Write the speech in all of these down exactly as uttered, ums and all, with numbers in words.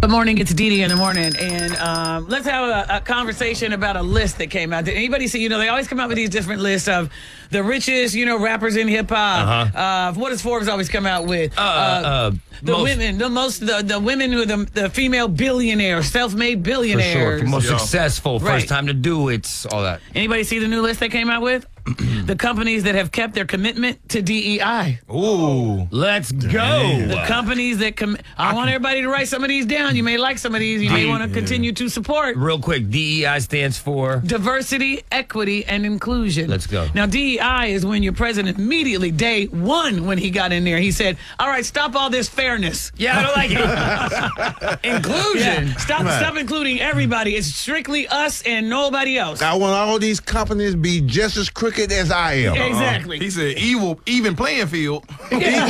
Good morning. It's Dee Dee in the morning, and um, let's have a, a conversation about a list that came out. Did anybody see? You know, they always come out with these different lists of the richest, you know, rappers in hip hop. Uh-huh. Uh, what does Forbes always come out with? Uh, uh, the most, women, the most, the, the women who are the, the female billionaires, self-made for billionaires. sure. Most Yo. successful, Right. first time to do it, all that. Anybody see the new list they came out with? The companies that have kept their commitment to D E I. Ooh. Let's go. The companies that com- I want everybody to write some of these down. You may like some of these. You may want to continue to support. Real quick, D E I stands for? Diversity, equity, and inclusion. Let's go. Now, D E I is when your president immediately, day one, when he got in there, he said, all right, stop all this fairness. Yeah, I don't like it. Inclusion. Yeah, stop, Right. stop including everybody. It's strictly us and nobody else. I want all these companies to be just as crooked as I am. Exactly. He said, "Evil, even playing field." Yeah.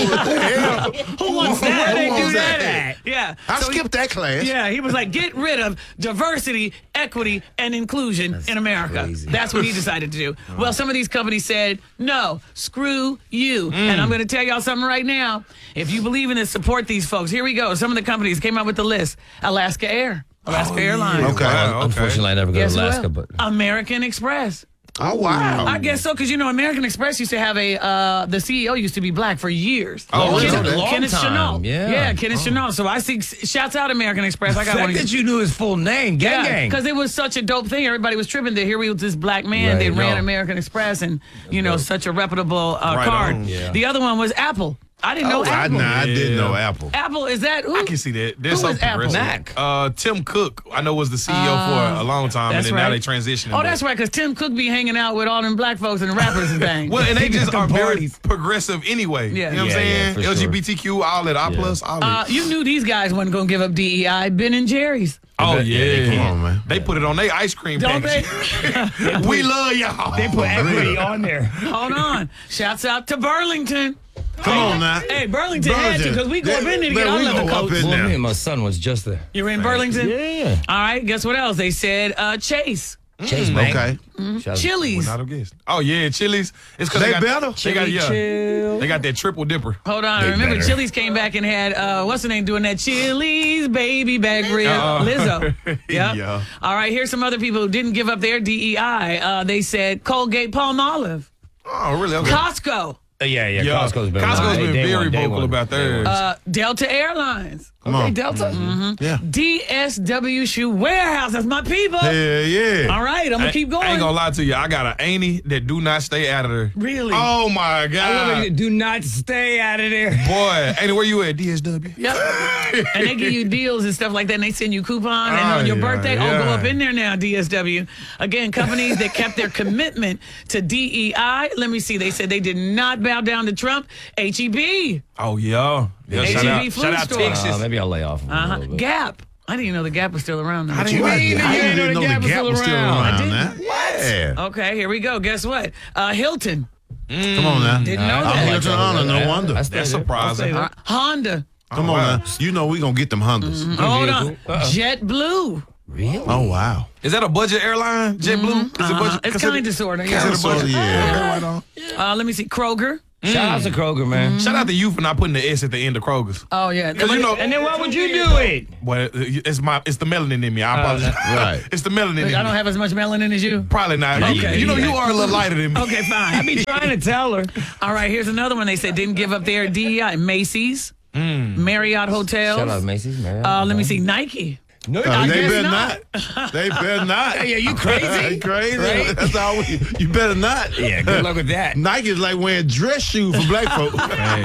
Who wants that? Who They do wants that. that? Yeah. I So he- skipped that class. Yeah, he was like, get rid of diversity, equity, and inclusion in America. crazy. That's what he decided to do. Well, some of these companies said, no, screw you. And I'm going to tell y'all something right now. If you believe in this, support these folks. Here we go. Some of the companies came out with the list. Alaska Air, Alaska Airlines. Okay. Wow, okay. Unfortunately, I never go Guess to who Alaska, else? but American Express. Oh, wow. I guess so, because, you know, American Express used to have a, uh, the C E O used to be black for years. Oh, Kenneth, really? Long Kenneth time, Chenault. yeah. Yeah, Kenneth Chenault. So I see, shouts out American Express. I the got one fact of that these. you knew his full name, gang Yeah, gang. because it was such a dope thing. Everybody was tripping that here we was this black man Right, that ran no. American Express and, you know, dope. such a reputable uh, Right card. on. Yeah. The other one was Apple. I didn't know Oh, I, Apple. nah, I didn't Yeah. know Apple. Apple, is that who? I can see that. They're Who so is Apple? progressive. Mac. Uh, Tim Cook, I know, was the C E O for a long time, and That's then right. now they transitioned. Oh, that's right, because Tim Cook be hanging out with all them black folks and the rappers and things. Well, and they just Them are very parties. progressive anyway. Yeah. You know what Yeah, I'm yeah, saying? for sure. L G B T Q, all that, I plus, all uh, that. you knew these guys wasn't going to give up D E I. Ben and Jerry's. Oh, Yeah, yeah. they Come on, man. They put it on their ice cream Don't they? package. We love y'all. They put equity on there. Hold on. Shouts out to Burlington. Come on now. Hey, Burlington had to, because we go up in there to Man, get our we leather go up coats. in Well, there. me and my son was just there. You're in Burlington? Yeah. All right, guess what else? They said uh, Chase. Chase Bank. Okay. Shout out- Chili's. Not a guess. Oh, yeah, Chili's. It's because They got, better? They got, yeah. Chill. They got that triple dipper. Hold on. They Remember, better. Chili's came back and had, uh, what's her name doing that? Chili's baby back rib. Uh, Lizzo. Yeah. yeah. All right, here's some other people who didn't give up their D E I. Uh, they said Colgate Palmolive, Oh, really? Okay. Costco, Uh, yeah, yeah, Yeah. Costco's been, Costco's Day- been day very one, day vocal one. about Day theirs. one. uh, Delta Airlines, Come on. Delta, mhm. Yeah. D S W Shoe Warehouse. That's my people. Yeah, yeah. All right, I'm going to keep going. I ain't gonna lie to you. I got an auntie that do not stay out of there. Really? Oh my I love God. it. Do not stay out of there. Boy, auntie, where you at? D S W. Yep. And they give you deals and stuff like that, and they send you coupon. And Oh, on your yeah, birthday, oh, go yeah. up in there now, D S W. Again, companies that kept their commitment to D E I. Let me see. They said they did not bow down to Trump. H E B. Oh yeah. Yeah, H E B shout out, food shout out store. Texas. Uh, maybe I'll lay off. Uh-huh. A little bit. Gap. I didn't even know the Gap was still around. Now. I didn't, I didn't, I didn't know the Gap was still around, I man. Yeah. Okay, here we go. Guess what? Uh, Hilton. Come on now. Didn't know I that. don't Hilton Honor, no that. wonder. That's That's that. surprising. Uh, Honda. Come Oh, on wow. now. You know we gonna get them Hondas. Hold on. vehicle. Uh-uh. JetBlue. Really? Oh, wow. Is that a budget airline? JetBlue? Is it Uh, budget? it's considered- kind of sort of. considered Yeah. Sort of, budget? yeah. Right on. Uh, let me see. Kroger. Shout out to Kroger, man. Shout out to you for not putting the S at the end of Kroger's. Oh, yeah. Because you know, And then why would you do it? well, it's my it's the melanin in me. I apologize. right. It's the melanin in me. I don't have as much melanin as you. Probably not. You- Okay. You, know, you are a little lighter than me. Okay, fine. I be trying to tell her. All right, here's another one. They said didn't give up their D E I. Macy's, Marriott Hotels. Shout out Macy's, man. Uh, let me see. Nike. No, Uh, I they guess better not. not. They better not. Hey, are you crazy? crazy. Right? That's all we, you better not. Yeah, good luck with that. Nike is like wearing dress shoes for black folks.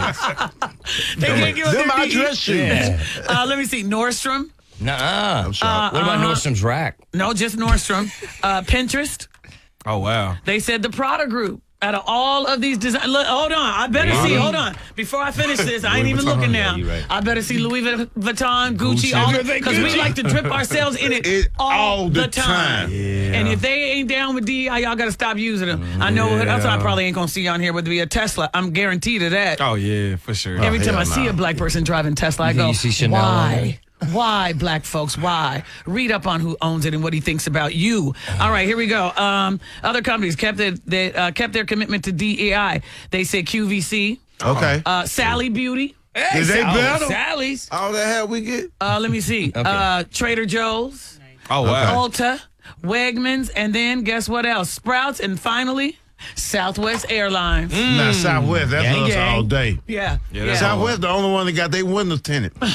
They can't give up Them their our D E I. dress shoes. Yeah. Uh, let me see. Nordstrom. Nuh-uh. I'm shocked. What about uh-huh. Nordstrom's rack? No, just Nordstrom. Uh, Pinterest. Oh wow. They said the Prada Group. Out of all of these design, look, hold on. I better see. Hold on. Before I finish this, I ain't even looking now. you right. I better see Louis Vuitton, Gucci, Gucci. all Good thing because we Gucci. like to drip ourselves in it, It all, all the the time. time. Yeah. And if they ain't down with D E I, y'all got to stop using them. I know Yeah. that's why I probably ain't gonna see on here would be a Tesla. I'm guaranteed of that. Oh yeah, for sure. Every time hell I see no. a black person driving Tesla, I You think go, you see Chanel on why? Why, black folks? Why? Read up on who owns it and what he thinks about you. All right, here we go. Um, other companies kept it, they uh, kept their commitment to D E I. They said Q V C, Okay. uh, Sally Beauty, Hey, Is they Sal- better? Sally's. All that hell we get? Uh, let me see. Uh, Trader Joe's, Oh, wow. Ulta, Wegmans, and then guess what else? Sprouts, and finally, Southwest Airlines. Now, Southwest, that's Gang, us gang. all day. Yeah. Yeah, that's Southwest, the only one that got their windows tinted. We're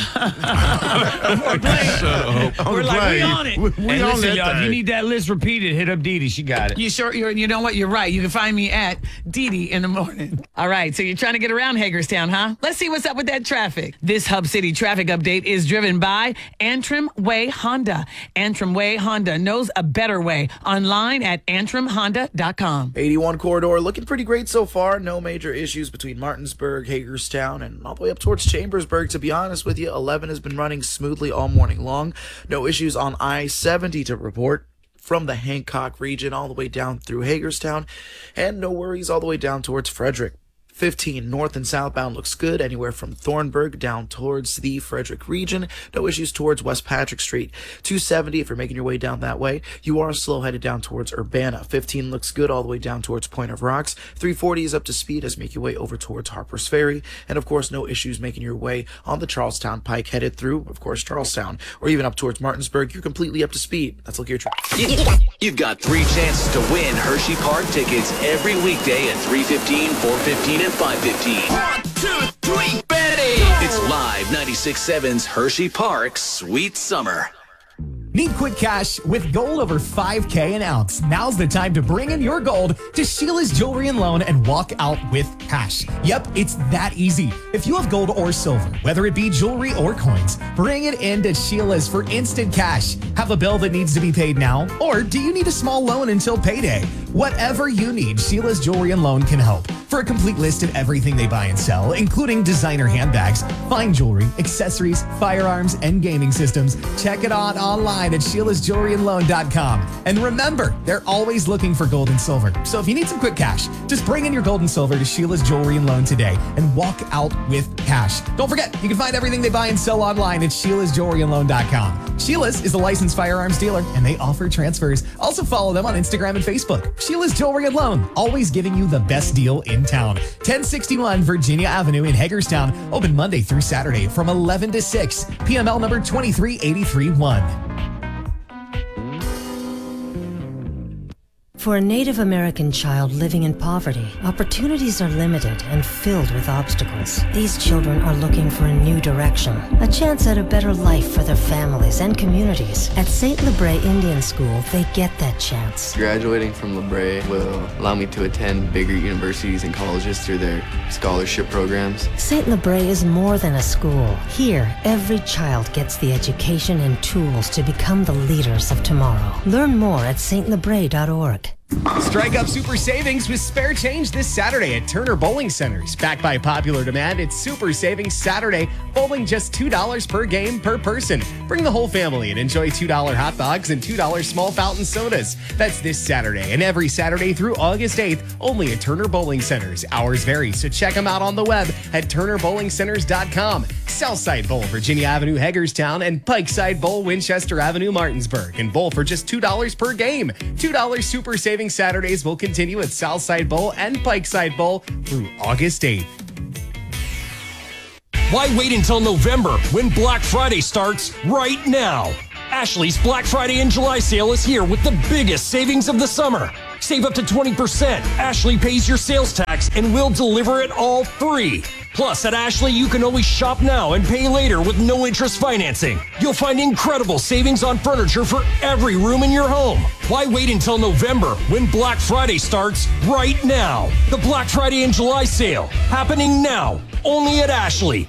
playing. On We're the like, we plane. on it. We, we And on listen, that y'all, if you thing. need that list repeated, hit up Dee Dee. She got it. You sure? You're, you know what? You're right. You can find me at Dee Dee in the morning. All right. So you're trying to get around Hagerstown, huh? Let's see what's up with that traffic. This Hub City traffic update is driven by Antrim Way Honda. Antrim Way Honda knows a better way. Online at antrim honda dot com. eighty-one corridor looking pretty great so far. No major issues between Martinsburg, Hagerstown, and all the way up towards Chambersburg. To be honest with you, eleven has been running smoothly all morning long. No issues on I seventy to report from the Hancock region all the way down through Hagerstown, and no worries all the way down towards Frederick. fifteen north and southbound looks good, anywhere from Thornburg down towards the Frederick region. No issues towards West Patrick Street. two seventy, if you're making your way down that way, you are slow headed down towards Urbana. fifteen looks good all the way down towards Point of Rocks. three forty is up to speed as you make your way over towards Harper's Ferry. And of course, no issues making your way on the Charlestown Pike headed through, of course, Charlestown, or even up towards Martinsburg. You're completely up to speed. Let's look at your traffic. You've got three chances to win Hershey Park tickets every weekday at three fifteen, four fifteen, and five fifteen. One, two, three, Betty! It's live ninety-six point seven's Hershey Park Sweet Summer. Need quick cash with gold over five K an ounce? Now's the time to bring in your gold to Sheila's Jewelry and Loan and walk out with cash. Yep, it's that easy. If you have gold or silver, whether it be jewelry or coins, bring it in to Sheila's for instant cash. Have a bill that needs to be paid now? Or do you need a small loan until payday? Whatever you need, Sheila's Jewelry and Loan can help. For a complete list of everything they buy and sell, including designer handbags, fine jewelry, accessories, firearms, and gaming systems, check it out online at sheilas jewelry and loan dot com. And remember, they're always looking for gold and silver. So if you need some quick cash, just bring in your gold and silver to Sheila's Jewelry and Loan today and walk out with cash. Don't forget, you can find everything they buy and sell online at sheilas jewelry and loan dot com. Sheila's is a licensed firearms dealer and they offer transfers. Also follow them on Instagram and Facebook. Sheila's Jewelry and Loan, always giving you the best deal in town. ten sixty-one Virginia Avenue in Hagerstown, open Monday through Saturday from eleven to six. P M L number two three eight three one. For a Native American child living in poverty, opportunities are limited and filled with obstacles. These children are looking for a new direction, a chance at a better life for their families and communities. At Saint Lebre Indian School, they get that chance. Graduating from Lebre will allow me to attend bigger universities and colleges through their scholarship programs. Saint Lebre is more than a school. Here, every child gets the education and tools to become the leaders of tomorrow. Learn more at saint lebre dot org. Strike up Super Savings with Spare Change this Saturday at Turner Bowling Centers. Backed by popular demand, it's Super Savings Saturday, bowling just two dollars per game per person. Bring the whole family and enjoy two dollar hot dogs and two dollar small fountain sodas. That's this Saturday and every Saturday through August eighth, only at Turner Bowling Centers. Hours vary, so check them out on the web at turner bowling centers dot com. Southside Bowl, Virginia Avenue, Hagerstown, and Pikeside Bowl, Winchester Avenue, Martinsburg. And bowl for just two dollars per game. two dollar Super Savings Saturdays will continue at Southside Bowl and Pikeside Bowl through August eighth. Why wait until November when Black Friday starts right now? Ashley's Black Friday and July sale is here with the biggest savings of the summer. Save up to twenty percent. Ashley pays your sales tax and will deliver it all free. Plus, at Ashley, you can always shop now and pay later with no interest financing. You'll find incredible savings on furniture for every room in your home. Why wait until November when Black Friday starts right now? The Black Friday and July sale happening now, only at Ashley.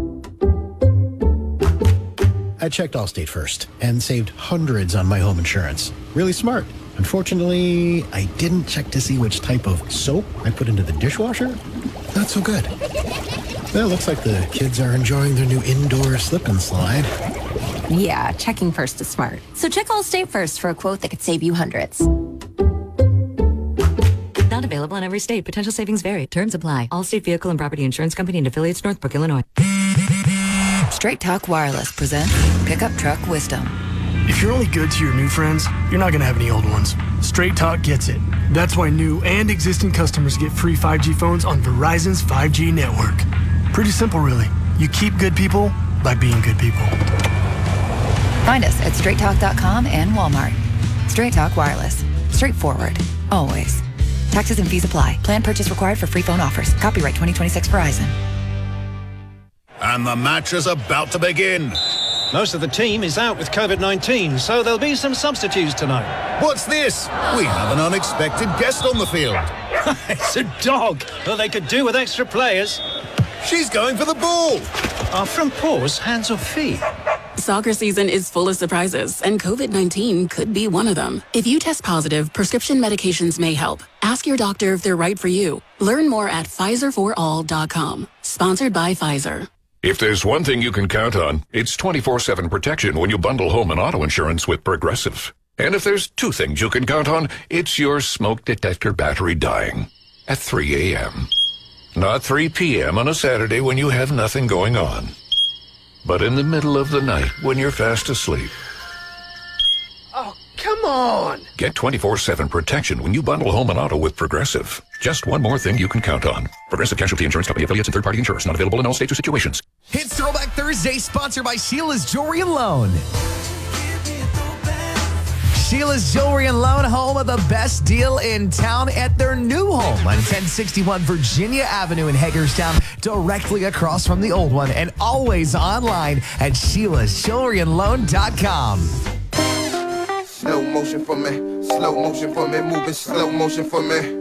I checked Allstate first and saved hundreds on my home insurance. Really smart. Unfortunately, I didn't check to see which type of soap I put into the dishwasher. Not so good. Well, looks like the kids are enjoying their new indoor slip and slide. Yeah, checking first is smart. So check Allstate first for a quote that could save you hundreds. Not available in every state. Potential savings vary. Terms apply. Allstate Vehicle and Property Insurance Company and affiliates, Northbrook, Illinois. Straight Talk Wireless presents Pickup Truck Wisdom. If you're only good to your new friends, you're not going to have any old ones. Straight Talk gets it. That's why new and existing customers get free five G phones on Verizon's five G network. Pretty simple, really. You keep good people by being good people. Find us at straight talk dot com and Walmart. Straight Talk Wireless. Straightforward. Always. Taxes and fees apply. Plan purchase required for free phone offers. Copyright twenty twenty-six Verizon. And the match is about to begin. Most of the team is out with COVID nineteen, so there'll be some substitutes tonight. What's this? We have an unexpected guest on the field. It's a dog. Well, they could do with extra players. She's going for the ball. Are front paws hands or feet? Soccer season is full of surprises, and COVID nineteen could be one of them. If you test positive, prescription medications may help. Ask your doctor if they're right for you. Learn more at Pfizer for all dot com. Sponsored by Pfizer. If there's one thing you can count on, it's twenty-four seven protection when you bundle home and auto insurance with Progressive. And if there's two things you can count on, it's your smoke detector battery dying at three a.m. Not three p.m. on a Saturday when you have nothing going on, but in the middle of the night when you're fast asleep. Oh, come on! Get twenty-four seven protection when you bundle home and auto with Progressive. Just one more thing you can count on. Progressive Casualty Insurance Company affiliates and third-party insurers. Not available in all states or situations. It's Throwback Thursday, sponsored by Sheila's Jewelry and Loan. Sheila's Jewelry and Loan, home of the best deal in town at their new home on ten sixty-one Virginia Avenue in Hagerstown, directly across from the old one, and always online at Sheila's Jewelry and Loan dot com. Slow motion for me, slow motion for me, moving slow motion for me.